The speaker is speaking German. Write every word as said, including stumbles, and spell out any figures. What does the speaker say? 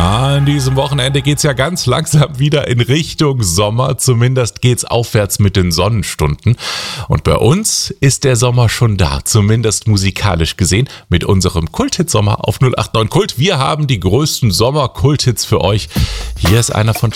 An diesem Wochenende geht's ja ganz langsam wieder in Richtung Sommer. Zumindest geht's aufwärts mit den Sonnenstunden. Und bei uns ist der Sommer schon da, zumindest musikalisch gesehen, mit unserem Kulthit-Sommer auf null acht neun Kult. Wir haben die größten Sommer-Kulthits für euch. Hier ist einer von